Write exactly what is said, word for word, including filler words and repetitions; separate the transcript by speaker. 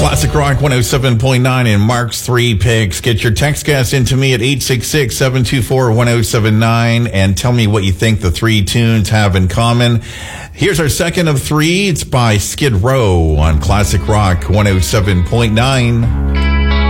Speaker 1: Classic Rock one oh seven point nine and Mark's Three Picks. Get your text gas into me at eight six six, seven two four, one oh seven nine and tell me what you think the three tunes have in common. Here's our second of three. It's by Skid Row on Classic Rock one oh seven point nine.